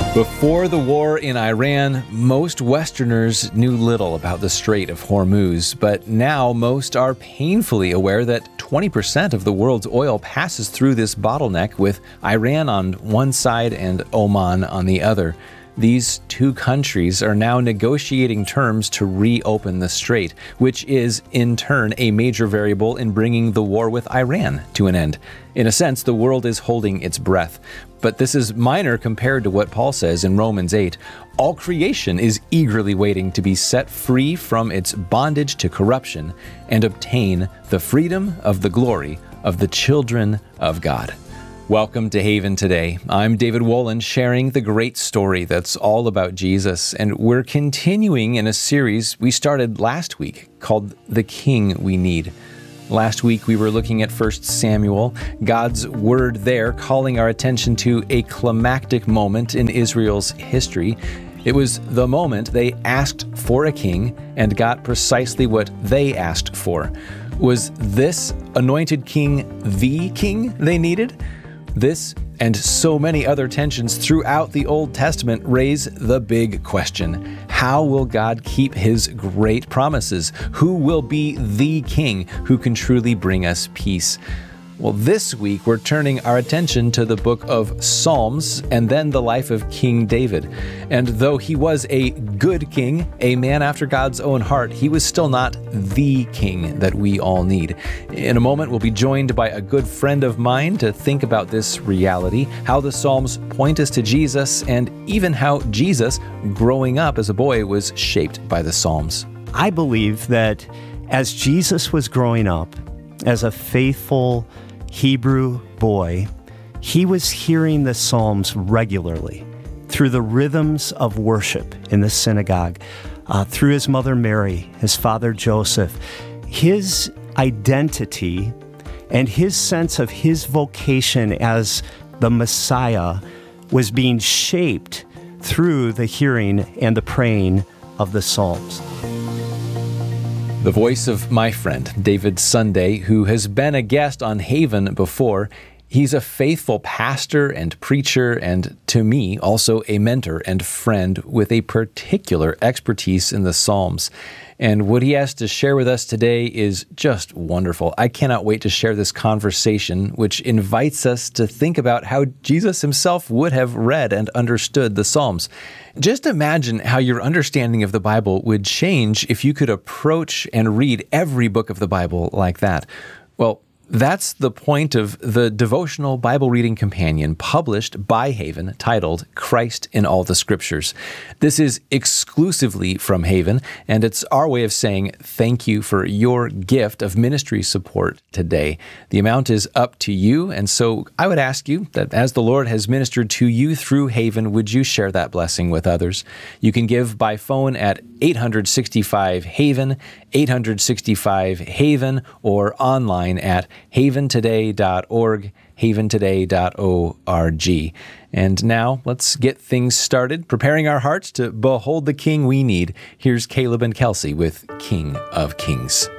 Before the war in Iran, most Westerners knew little about the Strait of Hormuz, but now most are painfully aware that 20% of the world's oil passes through this bottleneck, with Iran on one side and Oman on the other. These two countries are now negotiating terms to reopen the strait, which is, in turn, a major variable in bringing the war with Iran to an end. In a sense, the world is holding its breath. But this is minor compared to what Paul says in Romans 8. All creation is eagerly waiting to be set free from its bondage to corruption and obtain the freedom of the glory of the children of God. Welcome to Haven Today. I'm David Wolin, sharing the great story that's all about Jesus, and we're continuing in a series we started last week called The King We Need. Last week we were looking at 1 Samuel, God's word there calling our attention to a climactic moment in Israel's history. It was the moment they asked for a king and got precisely what they asked for. Was this anointed king the king they needed? This and so many other tensions throughout the Old Testament raise the big question. How will God keep his great promises? Who will be the king who can truly bring us peace? Well, this week we're turning our attention to the book of Psalms and then the life of King David. And though he was a good king, a man after God's own heart, he was still not the king that we all need. In a moment, we'll be joined by a good friend of mine to think about this reality, how the Psalms point us to Jesus, and even how Jesus, growing up as a boy, was shaped by the Psalms. I believe that as Jesus was growing up, as a faithful Hebrew boy, he was hearing the Psalms regularly through the rhythms of worship in the synagogue, through his mother Mary, his father Joseph. His identity and his sense of his vocation as the Messiah was being shaped through the hearing and the praying of the Psalms. The voice of my friend, David Sunday, who has been a guest on Haven before. He's a faithful pastor and preacher, and to me, also a mentor and friend with a particular expertise in the Psalms. And what he has to share with us today is just wonderful. I cannot wait to share this conversation, which invites us to think about how Jesus himself would have read and understood the Psalms. Just imagine how your understanding of the Bible would change if you could approach and read every book of the Bible like that. Well, that's the point of the devotional Bible reading companion published by Haven titled Christ in All the Scriptures. This is exclusively from Haven, and it's our way of saying thank you for your gift of ministry support today. The amount is up to you, and so I would ask you that as the Lord has ministered to you through Haven, would you share that blessing with others? You can give by phone at 865-HAVEN, 865-HAVEN, or online at haventoday.org, haventoday.org. And now let's get things started, preparing our hearts to behold the King we need. Here's Caleb and Kelsey with King of Kings.